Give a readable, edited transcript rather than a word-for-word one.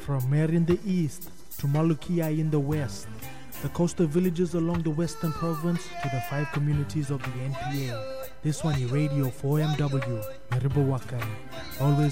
From Mer in the east to Malukia in the west, the coastal villages along the western province to the 5 communities of the NPA. This one is Radio 4MW, Maribowakai. Always